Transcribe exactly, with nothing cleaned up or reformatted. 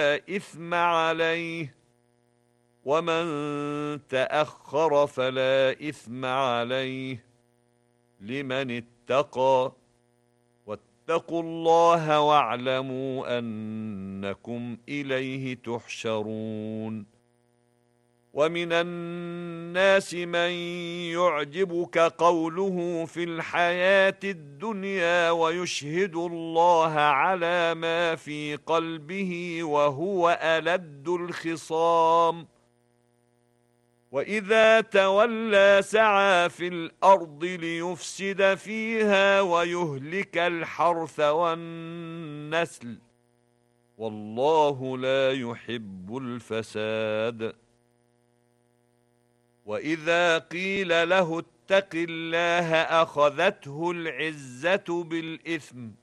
إثم عليه، ومن تأخر فلا إثم عليه، لمن اتقى. واتقوا الله واعلموا أنكم إليه تحشرون. ومن الناس من يعجبك قوله في الحياة الدنيا ويشهد الله على ما في قلبه وهو ألد الخصام، وإذا تولى سعى في الأرض ليفسد فيها ويهلك الحرث والنسل، والله لا يحب الفساد. وإذا قيل له اتق الله أخذته العزة بالإثم،